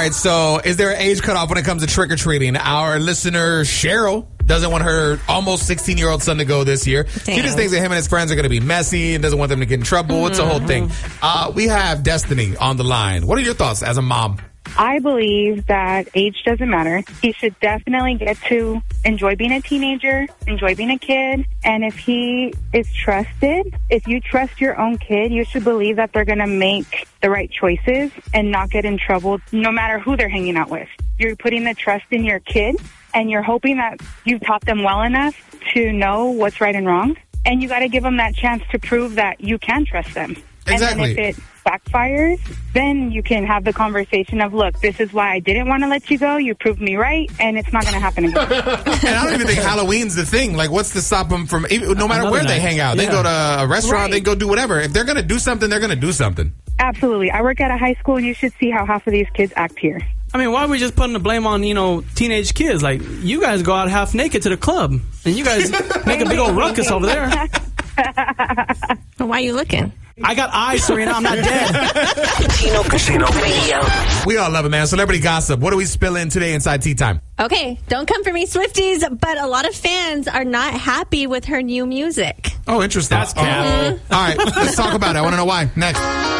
right, so is there an age cutoff when it comes to trick-or-treating? Our listener, Cheryl, doesn't want her almost 16-year-old son to go this year. Damn. She just thinks that him and his friends are going to be messy and doesn't want them to get in trouble. It's a whole thing. We have Destiny on the line. What are your thoughts as a mom? I believe that age doesn't matter. He should definitely get to enjoy being a teenager, enjoy being a kid. And if he is trusted, if you trust your own kid, you should believe that they're going to make the right choices and not get in trouble no matter who they're hanging out with. You're putting the trust in your kid and you're hoping that you've taught them well enough to know what's right and wrong. And you got to give them that chance to prove that you can trust them. Exactly. And then if it backfires, then you can have the conversation of, look, this is why I didn't want to let you go. You proved me right, and it's not going to happen again. And I don't even think Halloween's the thing. Like, what's to stop them from, no matter where they hang out, they go to a restaurant, they go do whatever. If they're going to do something, they're going to do something. Absolutely. I work at a high school, and you should see how half of these kids act here. I mean, why are we just putting the blame on, teenage kids? Like, you guys go out half naked to the club, and you guys make a big old ruckus over there. Well, why are you looking? I got eyes, Serena. I'm not dead. Casino Radio. We all love it, man. Celebrity gossip. What do we spill in today inside Tea Time? Okay, don't come for me, Swifties, but a lot of fans are not happy with her new music. Oh, interesting. That's cap. All right, let's talk about it. I want to know why. Next.